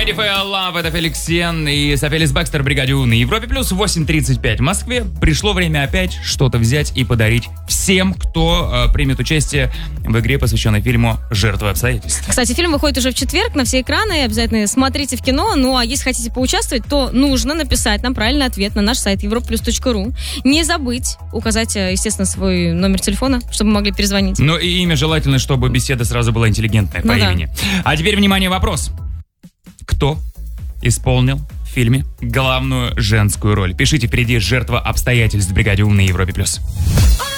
Ready for Your Love, это Феликс Сен и Софелис Бэкстер, бригаде У на Европе Плюс, 8:35 в Москве. Пришло время опять что-то взять и подарить всем, кто примет участие в игре, посвященной фильму «Жертвы обстоятельств». Кстати, фильм выходит уже в четверг на все экраны, обязательно смотрите в кино. Ну, а если хотите поучаствовать, то нужно написать нам правильный ответ на наш сайт europlus.ru. Не забыть указать, естественно, свой номер телефона, чтобы мы могли перезвонить. Ну и имя желательно, чтобы беседа сразу была интеллигентная по имени. А теперь, внимание, вопрос. Кто исполнил в фильме главную женскую роль? Пишите впереди «Жертва обстоятельств» в бригаде У на Европе Плюс.